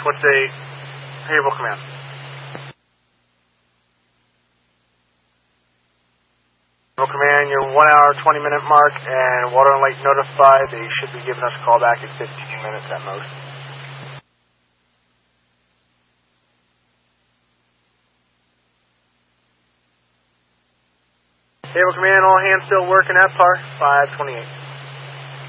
Twin State, Haverhill Command. Haverhill Command, your 1 hour, 20-minute mark, and Water and Light notified. They should be giving us a call back in 15 minutes at most. Haverhill Command, all hands still working at par, 528.